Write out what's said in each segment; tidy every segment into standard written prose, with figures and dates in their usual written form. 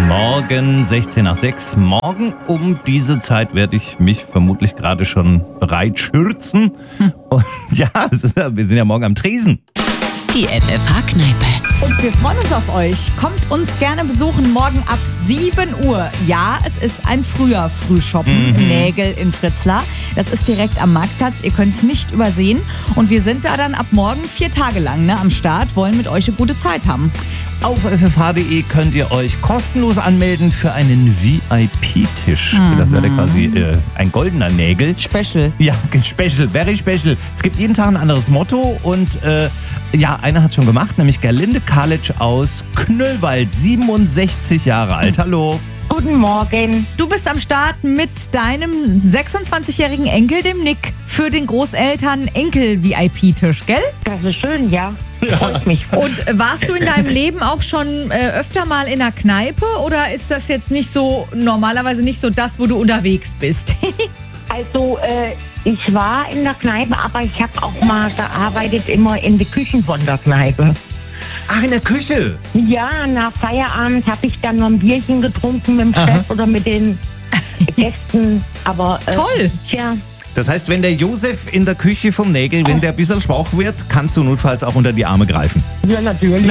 Morgen 16 nach 6. Morgen um diese Zeit werde ich mich vermutlich gerade schon bereit schürzen. Und ja, wir sind ja morgen am Tresen. Die FFH-Kneipe. Und wir freuen uns auf euch. Kommt uns gerne besuchen, morgen ab 7 Uhr. Ja, es ist ein früher Frühshoppen im Nägel in Fritzlar. Das ist direkt am Marktplatz. Ihr könnt es nicht übersehen. Und wir sind da dann ab morgen 4 Tage lang am Start, wollen mit euch eine gute Zeit haben. Auf ffh.de könnt ihr euch kostenlos anmelden für einen VIP-Tisch. Das ist ja quasi ein goldener Nägel. Special. Ja, special, very special. Es gibt jeden Tag ein anderes Motto und einer hat schon gemacht, nämlich Gerlinde Kalic aus Knüllwald, 67 Jahre alt. Hallo. Guten Morgen. Du bist am Start mit deinem 26-jährigen Enkel, dem Nick, für den Großeltern-Enkel-VIP-Tisch, gell? Das ist schön, ja. Freut mich. Und warst du in deinem Leben auch schon öfter mal in einer Kneipe oder ist das jetzt nicht so, normalerweise nicht so das, wo du unterwegs bist? Also, ich war in der Kneipe, aber ich habe auch mal gearbeitet, immer in den Küchen von der Kneipe. Ach, in der Küche? Ja, nach Feierabend habe ich dann noch ein Bierchen getrunken mit dem Chef oder mit den Gästen. Aber Toll. Tja. Das heißt, wenn der Josef in der Küche vom Nägel, wenn der ein bisschen schwach wird, kannst du notfalls auch unter die Arme greifen. Ja, natürlich.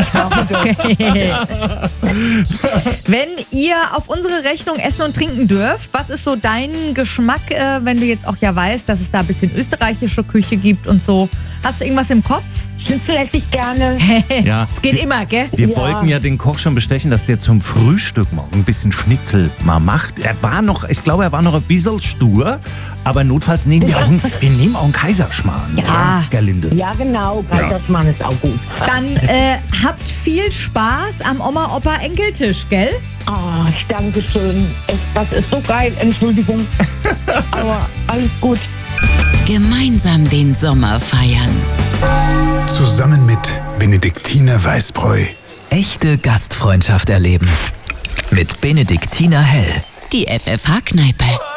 Wenn ihr auf unsere Rechnung essen und trinken dürft, was ist so dein Geschmack, wenn du jetzt auch ja weißt, dass es da ein bisschen österreichische Küche gibt und so? Hast du irgendwas im Kopf? Schnitzel esse ich gerne. Ja. Es geht immer, gell? Wir wollten ja den Koch schon bestechen, dass der zum Frühstück morgen ein bisschen Schnitzel mal macht. Ich glaube, er war noch ein bisschen stur, aber notfalls nehmen wir nehmen auch einen Kaiserschmarrn. Ja. Gerlinde. Ja, genau. Kaiserschmarrn ist auch gut. Dann habt viel Spaß am Oma-Opa-Enkeltisch, gell? Oh, ich danke schön. Das ist so geil. Entschuldigung. Aber alles gut. Gemeinsam den Sommer feiern. Zusammen mit Benediktiner Weißbräu. Echte Gastfreundschaft erleben. Mit Benediktiner Hell. Die FFH-Kneipe.